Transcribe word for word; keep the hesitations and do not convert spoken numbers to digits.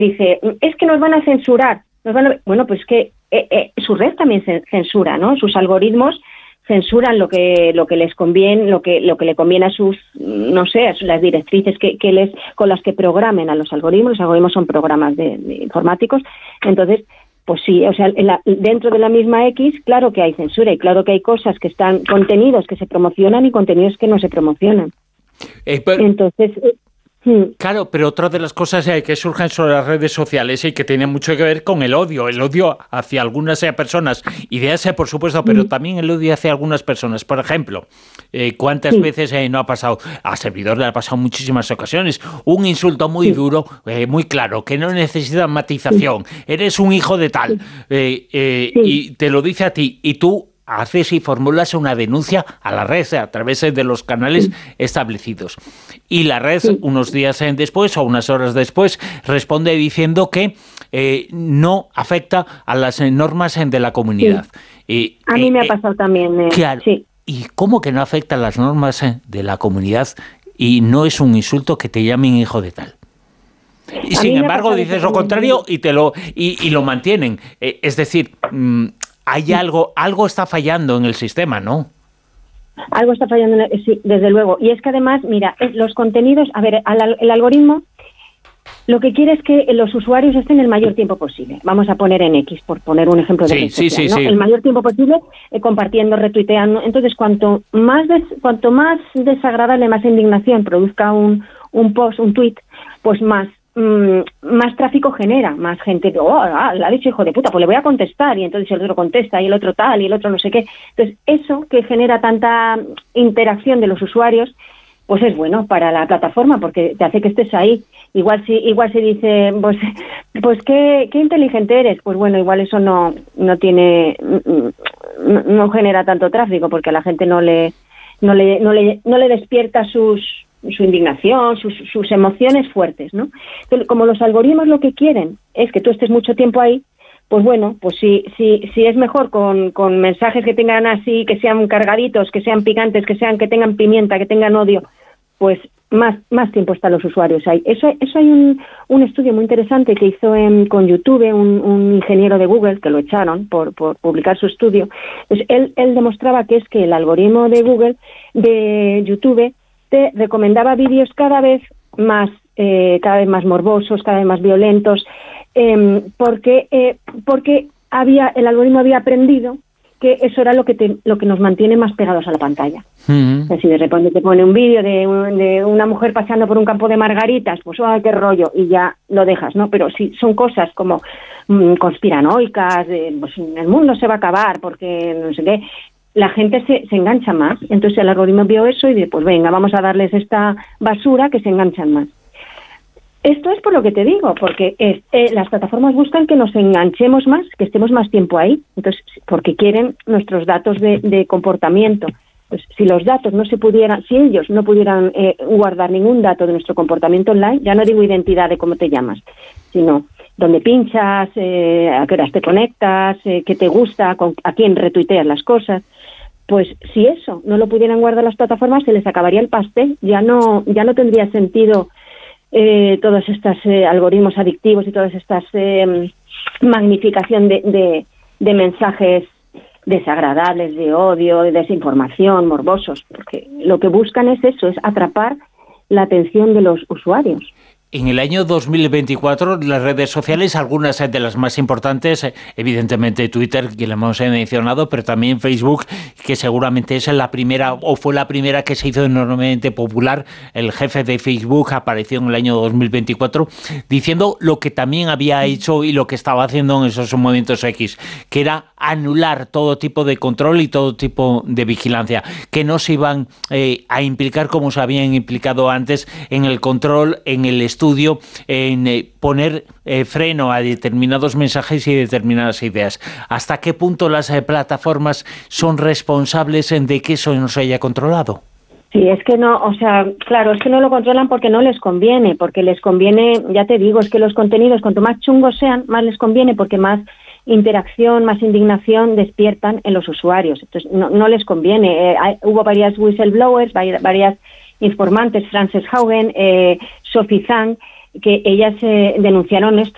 dice, es que nos van a censurar. Nos van a... Bueno, pues que eh, eh, su red también se censura, ¿no? Sus algoritmos censuran lo que lo que les conviene, lo que lo que le conviene a sus, no sé, a sus, las directrices que, que les con las que programen a los algoritmos. Los algoritmos son programas de, de informáticos. Entonces, pues sí, o sea, en la, dentro de la misma X, claro que hay censura y claro que hay cosas que están, contenidos que se promocionan y contenidos que no se promocionan. Eh, pero... Entonces... Eh, Claro, pero otra de las cosas que surgen sobre las redes sociales y que tiene mucho que ver con el odio, el odio hacia algunas personas, ideas por supuesto, pero también el odio hacia algunas personas. Por ejemplo, eh, ¿cuántas sí. veces eh, no ha pasado? A servidor le ha pasado muchísimas ocasiones, un insulto muy sí. duro, eh, muy claro, que no necesita matización, sí. eres un hijo de tal, eh, eh, sí. y te lo dice a ti, y tú haces y formulas una denuncia a la red a través de los canales sí. establecidos. Y la red, sí. unos días después o unas horas después, responde diciendo que eh, no afecta a las normas de la comunidad. Sí. Y, a mí eh, me ha pasado también. Eh, claro. Sí. ¿Y cómo que no afecta a las normas de la comunidad y no es un insulto que te llamen hijo de tal? Y sin embargo dices lo contrario y te lo y, y lo mantienen. Eh, es decir... Mmm, Hay algo, algo está fallando en el sistema, ¿no? Algo está fallando, en el, sí, desde luego. Y es que además, mira, los contenidos, a ver, al, el algoritmo lo que quiere es que los usuarios estén el mayor tiempo posible. Vamos a poner en X, por poner un ejemplo de sí, red sí, social, sí, ¿no? sí. El mayor tiempo posible eh, compartiendo, retuiteando. Entonces, cuanto más des, cuanto más desagradable, más indignación produzca un, un post, un tweet, pues más Mm, más tráfico genera, más gente, oh, ah, la ha dicho hijo de puta, pues le voy a contestar, y entonces el otro contesta, y el otro tal, y el otro no sé qué. Entonces, eso que genera tanta interacción de los usuarios, pues es bueno para la plataforma, porque te hace que estés ahí. Igual si igual se dice, pues, pues qué, qué inteligente eres, pues bueno, igual eso no, no tiene, no, no genera tanto tráfico, porque a la gente no le, no le, no le, no le despierta sus su indignación, sus, sus emociones fuertes, ¿no? Entonces, como los algoritmos lo que quieren es que tú estés mucho tiempo ahí, pues bueno, pues si si si es mejor con, con mensajes que tengan así, que sean cargaditos, que sean picantes, que sean que tengan pimienta, que tengan odio, pues más más tiempo están los usuarios ahí. Eso eso hay un, un estudio muy interesante que hizo en, con YouTube un, un ingeniero de Google, que lo echaron por, por publicar su estudio. Pues él él demostraba que es que el algoritmo de Google, de YouTube, te recomendaba vídeos cada vez más eh, cada vez más morbosos, cada vez más violentos, eh, porque eh, porque había el algoritmo había aprendido que eso era lo que te, lo que nos mantiene más pegados a la pantalla. Uh-huh. O sea, si de repente te pone un vídeo de, un, de una mujer paseando por un campo de margaritas, pues ¡ay, qué rollo! Y ya lo dejas, ¿no? Pero si son cosas como mmm, conspiranoicas, de, pues el mundo se va a acabar porque no sé qué, la gente se, se engancha más. Entonces el algoritmo vio eso y dice, pues venga, vamos a darles esta basura que se enganchan más. Esto es por lo que te digo, porque es, eh, las plataformas buscan que nos enganchemos más, que estemos más tiempo ahí, entonces porque quieren nuestros datos de, de comportamiento. Pues si los datos no se pudieran, si ellos no pudieran eh, guardar ningún dato de nuestro comportamiento online, ya no digo identidad de cómo te llamas, sino dónde pinchas, eh, a qué horas te conectas, eh, qué te gusta, con, a quién retuiteas las cosas. Pues si eso no lo pudieran guardar las plataformas, se les acabaría el pastel, ya no ya no tendría sentido eh, todos estos eh, algoritmos adictivos y todas estas eh, magnificación de, de, de mensajes desagradables, de odio, de desinformación, morbosos, porque lo que buscan es eso, es atrapar la atención de los usuarios. En el año dos mil veinticuatro, las redes sociales, algunas de las más importantes, evidentemente Twitter, que lo hemos mencionado, pero también Facebook, que seguramente es la primera, o fue la primera que se hizo enormemente popular. El jefe de Facebook apareció en el año dos mil veinticuatro diciendo lo que también había hecho y lo que estaba haciendo en esos momentos X, que era anular todo tipo de control y todo tipo de vigilancia, que no se iban eh, a implicar como se habían implicado antes en el control, en el estudio, estudio en eh, poner eh, freno a determinados mensajes y determinadas ideas. ¿Hasta qué punto las eh, plataformas son responsables de que eso no se haya controlado? Sí, es que no, o sea, claro, es que no lo controlan porque no les conviene, porque les conviene, ya te digo, es que los contenidos, cuanto más chungos sean, más les conviene, porque más interacción, más indignación despiertan en los usuarios. Entonces, no, no les conviene. Eh, hay, hubo varias whistleblowers, varias, varias informantes, Frances Haugen, eh, Sophie Zhang, que ellas eh, denunciaron esto.